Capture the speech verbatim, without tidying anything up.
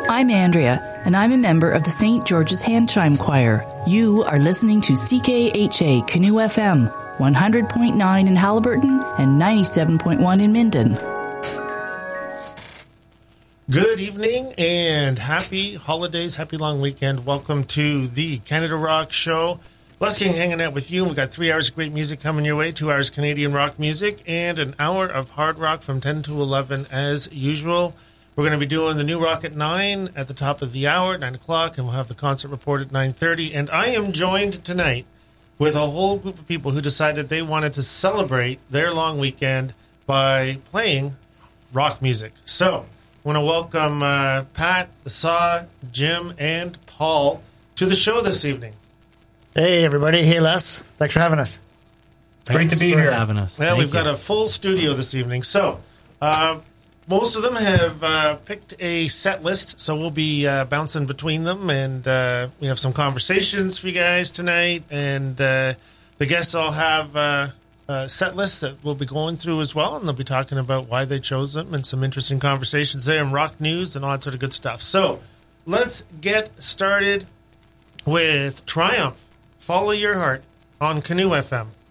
I'm Andrea, and I'm a member of the Saint George's Hand Chime Choir. You are listening to C K H A Canoe F M, one hundred point nine in Haliburton and ninety-seven point one in Minden. Good evening and happy holidays, happy long weekend. Welcome to the Canada Rock Show. Les King hanging out with you. We've got three hours of great music coming your way, two hours Canadian rock music, and an hour of hard rock from ten to eleven as usual. We're going to be doing the new rock at nine at the top of the hour, nine o'clock, and we'll have the concert report at nine thirty. And I am joined tonight with a whole group of people who decided they wanted to celebrate their long weekend by playing rock music. So I want to welcome uh, Pat, the Saw, Jim, and Paul to the show this evening. Hey, everybody. Hey, Les. Thanks for having us. Great to be for here. Having us. Well, Thank we've you. got a full studio this evening. So uh, most of them have uh, picked a set list, so we'll be uh, bouncing between them, and uh, we have some conversations for you guys tonight, and uh, the guests all have uh, uh, set lists that we'll be going through as well, and they'll be talking about why they chose them and some interesting conversations there and rock news and all that sort of good stuff. So let's get started with Triumph. Follow Your Heart on Canoe F M.